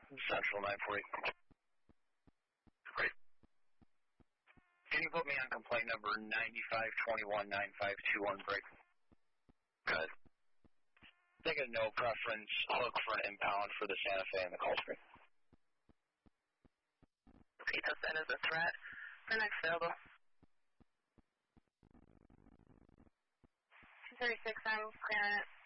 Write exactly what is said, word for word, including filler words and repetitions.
Central nine forty. Great. Can you put me on complaint number ninety-five twenty-one nine five two one break? Good. Take a no preference, look for an impound for the Santa Fe and the call screen. Tito said is a threat. The next available. two thirty-six, I'm clearing it.